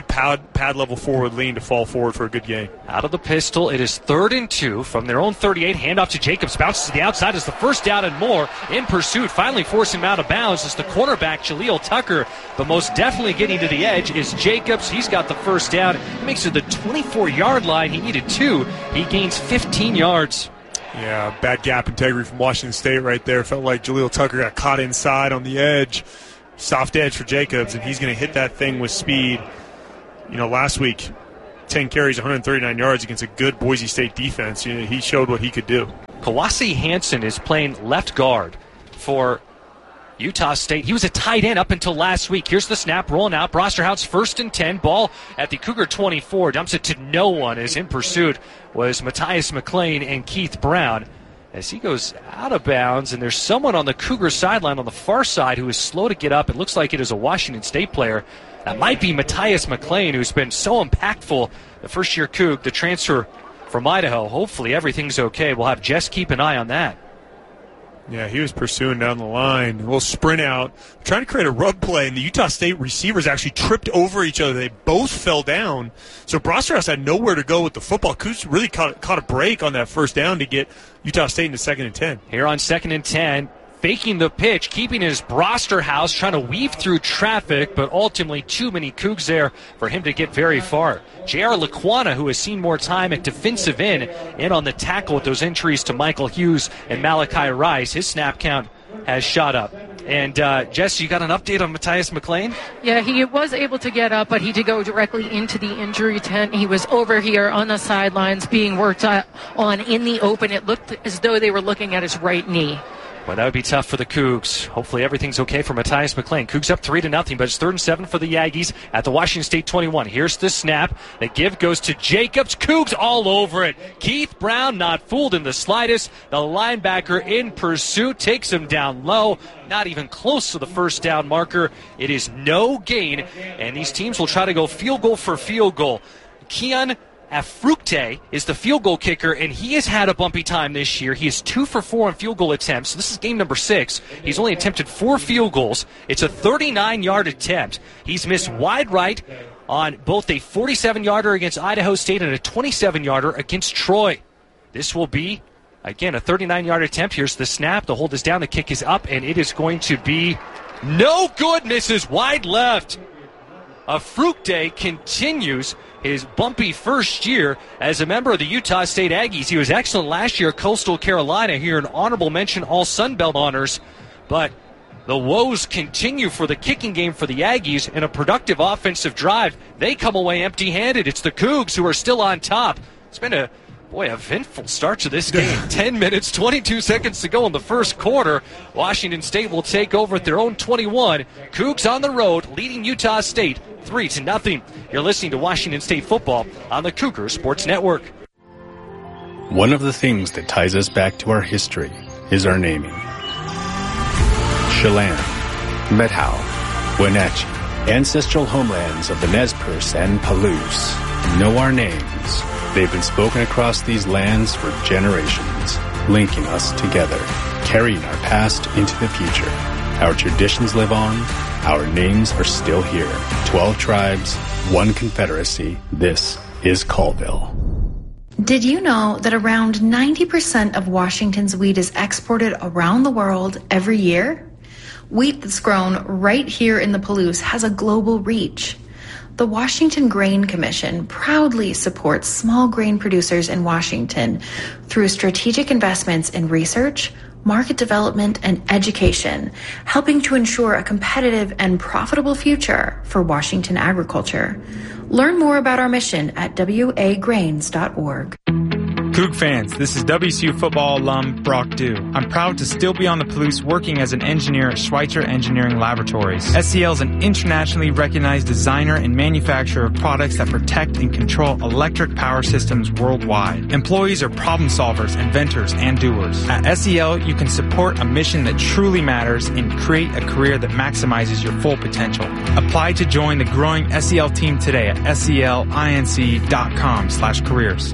Speaker 2: pad level forward lean to fall forward for a good gain.
Speaker 1: Out of the pistol, it is 3rd and 2 from their own 38. Handoff to Jacobs, bounces to the outside as the first down and more. In pursuit, finally forcing him out of bounds as the cornerback, Jaleel Tucker. But most definitely getting to the edge is Jacobs. He's got the first down. He makes it the 24-yard line. He needed 2. He gains 15 yards.
Speaker 2: Yeah, bad gap integrity from Washington State right there. Felt like Jaleel Tucker got caught inside on the edge. Soft edge for Jacobs, and he's going to hit that thing with speed. You know, last week, 10 carries, 139 yards against a good Boise State defense. You know, he showed what he could do.
Speaker 1: Kawasi Hansen is playing left guard for Utah State. He was a tight end up until last week. Here's the snap, rolling out. Brosterhout's 1st and 10. Ball at the Cougar 24. Dumps it to no one as in pursuit was Matthias McClain and Keith Brown. As he goes out of bounds, and there's someone on the Cougar sideline on the far side who is slow to get up. It looks like it is a Washington State player. That might be Matthias McClain, who's been so impactful. The first-year Coug, the transfer from Idaho. Hopefully everything's okay. We'll have Jess keep an eye on that.
Speaker 2: Yeah, he was pursuing down the line. A little sprint out, trying to create a rub play, and the Utah State receivers actually tripped over each other. They both fell down. So Brosterhouse had nowhere to go with the football. Cougs really caught a break on that first down to get Utah State into 2nd and 10.
Speaker 1: Here on 2nd and 10, faking the pitch, keeping his Brosterhouse, trying to weave through traffic, but ultimately too many Cougs there for him to get very far. J.R. Laquana, who has seen more time at defensive end, in on the tackle with those entries to Michael Hughes and Malachi Rice. His snap count has shot up. And, Jess, you got an update on Matthias McClain?
Speaker 6: Yeah, he was able to get up, but he did go directly into the injury tent. He was over here on the sidelines being worked on in the open. It looked as though they were looking at his right knee.
Speaker 1: Well, that would be tough for the Cougs. Hopefully everything's okay for Matthias McClain. Cougs up 3-0, but it's 3rd and 7 for the Aggies at the Washington State 21. Here's the snap. The give goes to Jacobs. Cougs all over it. Keith Brown not fooled in the slightest. The linebacker in pursuit takes him down low. Not even close to the first down marker. It is no gain, and these teams will try to go field goal for field goal. Keon Afrukte is the field goal kicker, and he has had a bumpy time this year. He is 2 for 4 on field goal attempts. This is game number 6. He's only attempted 4 field goals. It's a 39-yard attempt. He's missed wide right on both a 47-yarder against Idaho State and a 27-yarder against Troy. This will be, again, a 39-yard attempt. Here's the snap. The hold is down. The kick is up, and it is going to be no good. Misses wide left. Afrukte continues his bumpy first year as a member of the Utah State Aggies. He was excellent last year at Coastal Carolina. Here an honorable mention, all Sun Belt honors. But the woes continue for the kicking game for the Aggies in a productive offensive drive. They come away empty-handed. It's the Cougs who are still on top. It's been a eventful start to this game. 10 minutes, 22 seconds to go in the first quarter. Washington State will take over at their own 21. Cougs on the road, leading Utah State 3-0. You're listening to Washington State football on the Cougar Sports Network.
Speaker 4: One of the things that ties us back to our history is our naming. Chelan, Methow, Wenatchee, ancestral homelands of the Nez Perce and Palouse, know our names. They've been spoken across these lands for generations, linking us together, carrying our past into the future. Our traditions live on. Our names are still here. 12 tribes, 1 confederacy. This is Colville.
Speaker 11: Did you know that around 90% of Washington's wheat is exported around the world every year? Wheat that's grown right here in the Palouse has a global reach. The Washington Grain Commission proudly supports small grain producers in Washington through strategic investments in research, market development, and education, helping to ensure a competitive and profitable future for Washington agriculture. Learn more about our mission at wagrains.org.
Speaker 12: Coug fans, this is WSU football alum Brock Dew. I'm proud to still be on the Palouse working as an engineer at Schweitzer Engineering Laboratories. SEL is an internationally recognized designer and manufacturer of products that protect and control electric power systems worldwide. Employees are problem solvers, inventors, and doers. At SEL, you can support a mission that truly matters and create a career that maximizes your full potential. Apply to join the growing SEL team today at selinc.com/careers.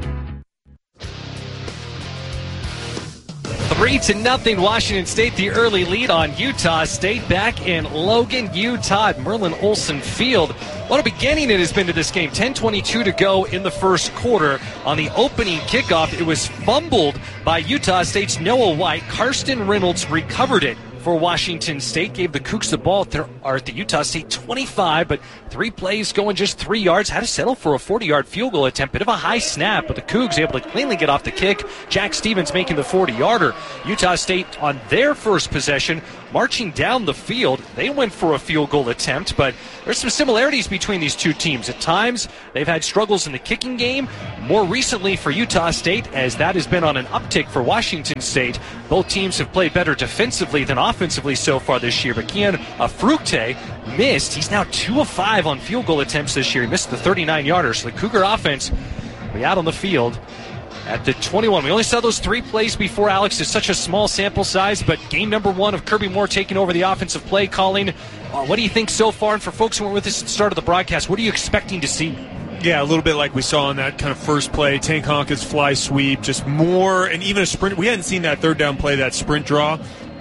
Speaker 1: 3-0 Washington State, the early lead on Utah State back in Logan, Utah at Merlin Olsen Field. What a beginning it has been to this game. 10:22 to go in the first quarter. On the opening kickoff, it was fumbled by Utah State's Noah White. Karsten Reynolds recovered it for Washington State, gave the Cougs the ball at the Utah State 25, but 3 plays going just 3 yards. Had to settle for a 40-yard field goal attempt. Bit of a high snap, but the Cougs able to cleanly get off the kick. Jack Stevens making the 40-yarder. Utah State on their first possession, marching down the field. They went for a field goal attempt, but there's some similarities between these two teams. At times, they've had struggles in the kicking game. More recently for Utah State, as that has been on an uptick for Washington State. Both teams have played better defensively than offensively so far this year. But Kian Fructe missed. He's now 2 of 5 on field goal attempts this year. He missed the 39-yarder. So the Cougar offense will be out on the field at the 21. We only saw those 3 plays before, Alex. It's such a small sample size, but game number 1 of Kirby Moore taking over the offensive play calling. What do you think so far? And for folks who were with us at the start of the broadcast, what are you expecting to see?
Speaker 2: Yeah, a little bit like we saw in that kind of first play. Tank Honka's fly sweep, just more, and even a sprint. We hadn't seen that third down play, that sprint draw,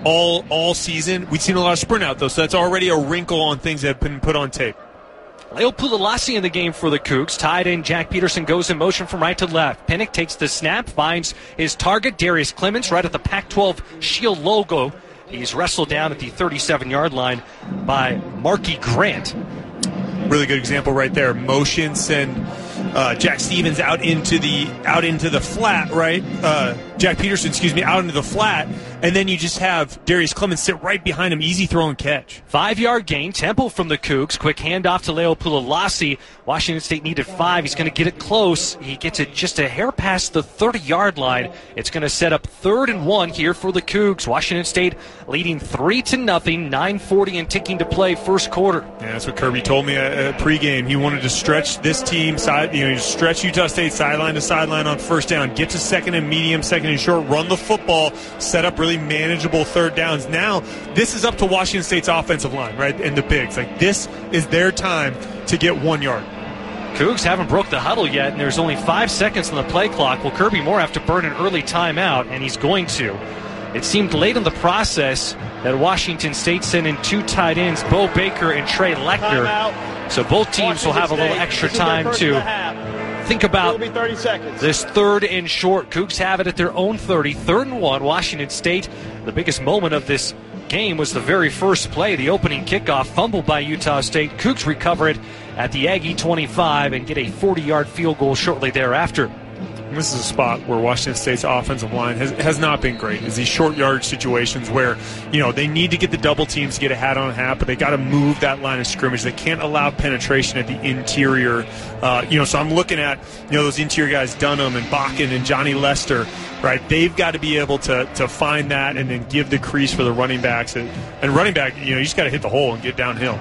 Speaker 2: all season. We'd seen a lot of sprint out, though, so that's already a wrinkle on things that have been put on tape.
Speaker 1: Leo Pulalasi in the game for the Cougs. Tied in, Jack Peterson goes in motion from right to left. Pinnock takes the snap, finds his target, Darius Clemens, right at the Pac-12 Shield logo. He's wrestled down at the 37-yard line by Marky Grant.
Speaker 2: Really good example right there. Motion, send Jack Stevens out into the flat, right? Jack Peterson, out into the flat, and then you just have Darius Clemens sit right behind him, easy throw and catch.
Speaker 1: 5-yard gain, tempo from the Cougs. Quick handoff to Leo Pulalasi. Washington State needed 5. He's going to get it close. He gets it just a hair past the 30-yard line. It's going to set up 3rd and 1 here for the Cougs. Washington State leading 3-0, 9:40 and ticking to play first quarter.
Speaker 2: Yeah, that's what Kirby told me at pregame. He wanted to stretch this team stretch Utah State sideline to sideline on first down, get to second and medium, second and short, run the football, set up really manageable third downs. Now, this is up to Washington State's offensive line, right, and the bigs. Like, this is their time to get 1 yard.
Speaker 1: Cougs haven't broke the huddle yet, and there's only 5 seconds on the play clock. Will Kirby Moore have to burn an early timeout? And he's going to. It seemed late in the process that Washington State sent in 2 tight ends, Bo Baker and Trey Lechner. So both teams will have a little extra time to think about this 3rd and short. Cougs have it at their own 30, 3rd and 1. Washington State, the biggest moment of this game was the very first play, the opening kickoff, fumbled by Utah State. Cougs recover it at the Aggie 25 and get a 40-yard field goal shortly thereafter.
Speaker 2: This is a spot where Washington State's offensive line has not been great. Is these short yardage situations where, they need to get the double teams to get a hat on a hat, but they got to move that line of scrimmage. They can't allow penetration at the interior. So I'm looking at, those interior guys, Dunham and Bakken and Johnny Lester, right? They've got to be able to find that and then give the crease for the running backs. And running back, you just got to hit the hole and get downhill.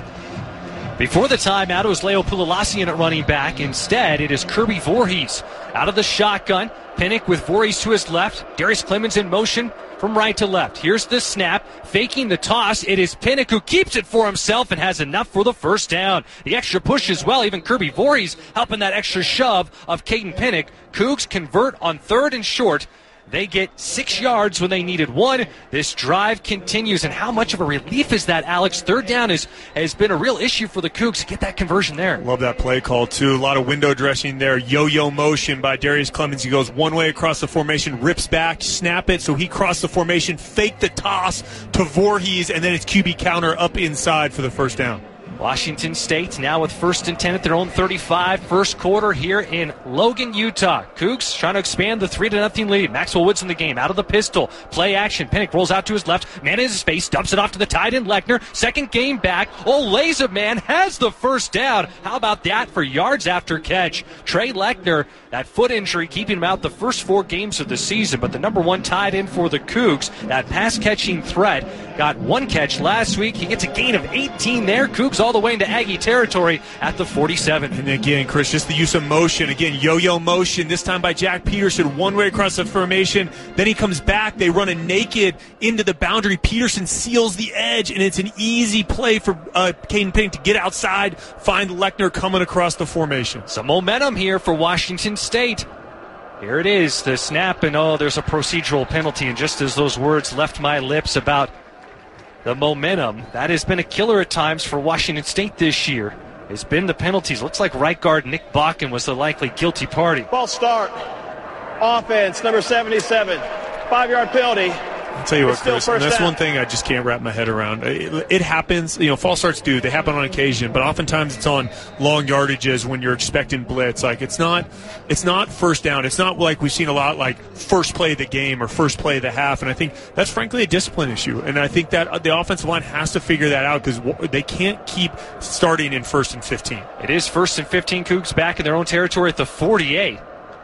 Speaker 1: Before the timeout, it was Leo Pulalasi at running back. Instead, it is Kirby Voorhees out of the shotgun. Pinnock with Voorhees to his left. Darius Clemens in motion from right to left. Here's the snap. Faking the toss. It is Pinnock who keeps it for himself and has enough for the first down. The extra push as well. Even Kirby Voorhees helping that extra shove of Caden Pinnock. Cougs convert on 3rd and short. They get 6 yards when they needed 1. This drive continues, and how much of a relief is that, Alex? 3rd down has been a real issue for the Cougs to get that conversion there.
Speaker 2: Love that play call, too. A lot of window dressing there. Yo-yo motion by Darius Clemens. He goes one way across the formation, rips back, snap it, so he crossed the formation, fake the toss to Voorhees, and then it's QB counter up inside for the first down.
Speaker 1: Washington State now with 1st and 10 at their own 35. First quarter here in Logan, Utah. Cougs trying to expand the 3-0 lead. Maxwell Woods in the game. Out of the pistol. Play action. Pinnock rolls out to his left. Man in his face. Dumps it off to the tight end Lechner. Second game back. Olaza, man, has the first down. How about that for yards after catch? Trey Lechner, that foot injury keeping him out the first 4 games of the season, but the number 1 tight end for the Cougs, that pass-catching threat, got 1 catch last week. He gets a gain of 18 there. Cougs all the way into Aggie territory at the 47.
Speaker 2: And again, Chris, just the use of motion. Again, yo-yo motion, this time by Jack Peterson, one way across the formation. Then he comes back. They run a naked into the boundary. Peterson seals the edge, and it's an easy play for Caden Pinnock to get outside, find Lechner coming across the formation.
Speaker 1: Some momentum here for Washington State. Here it is, the snap, and there's a procedural penalty. And just as those words left my lips about the momentum, that has been a killer at times for Washington State this year. Has been the penalties. Looks like right guard Nick Bakken was the likely guilty party.
Speaker 5: False start. Offense, number 77. 5-yard penalty.
Speaker 2: I'll tell you what, Chris, and that's one thing I just can't wrap my head around. It happens, false starts do. They happen on occasion, but oftentimes it's on long yardages when you're expecting blitz. Like, it's not first down. It's not like we've seen a lot like first play of the game or first play of the half, and I think that's frankly a discipline issue. And I think that the offensive line has to figure that out because they can't keep starting in 1st and 15.
Speaker 1: It is 1st and 15. Cougs back in their own territory at the 48.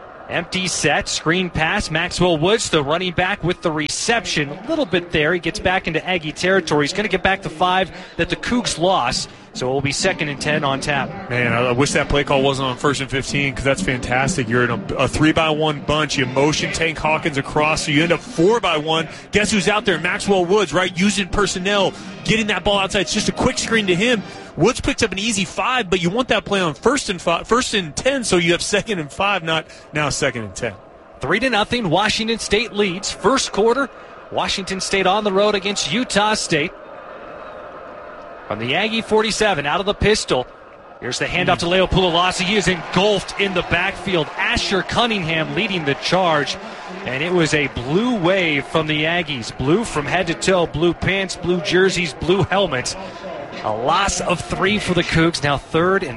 Speaker 1: Empty set, screen pass, Maxwell Woods, the running back with the reception. A little bit there. He gets back into Aggie territory. He's going to get back to 5 that the Cougs lost. So it will be 2nd and 10 on tap.
Speaker 2: Man, I wish that play call wasn't on 1st and 15 because that's fantastic. You're in a 3-by-1 bunch. You motion Tank Hawkins across, so you end up 4-by-1. Guess who's out there? Maxwell Woods, right? Using personnel, getting that ball outside. It's just a quick screen to him. Woods picks up an easy 5, but you want that play on 1st and 10, so you have 2nd and 5, not now 2nd and 10.
Speaker 1: 3-0, Washington State leads. First quarter, Washington State on the road against Utah State. From the Aggie 47, out of the pistol. Here's the handoff to Leo Pulalasi. He is engulfed in the backfield. Asher Cunningham leading the charge. And it was a blue wave from the Aggies. Blue from head to toe. Blue pants, blue jerseys, blue helmets. A loss of 3 for the Cougs. Now 3rd and